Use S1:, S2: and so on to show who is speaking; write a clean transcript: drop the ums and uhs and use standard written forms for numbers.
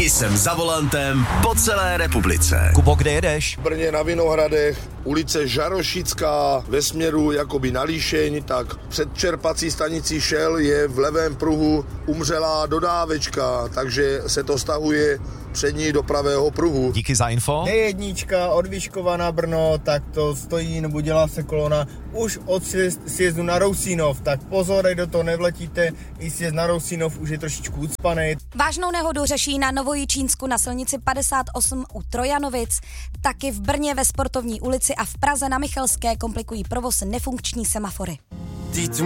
S1: Jsem za volantem po celé republice.
S2: Kubo, kde jedeš?
S3: V Brně na Vinohradech, ulice Žarošická ve směru jakoby na Líšeň, tak před čerpací stanicí Shell je v levém pruhu umřelá dodávečka, takže se to stahuje přední do pravého pruhu.
S2: Díky za info.
S4: D1 od Vyškova na Brno, tak to stojí nebo dělá se kolona už od sjezdu na Rousínov, tak pozor, do toho nevletíte, i sjezd na Rousínov už je trošičku ucpaný.
S5: Vážnou nehodu řeší na Novojičínsku na silnici 58 u Trojanovic, taky v Brně ve Sportovní ulici a v Praze na Michalské komplikují provoz nefunkční semafory.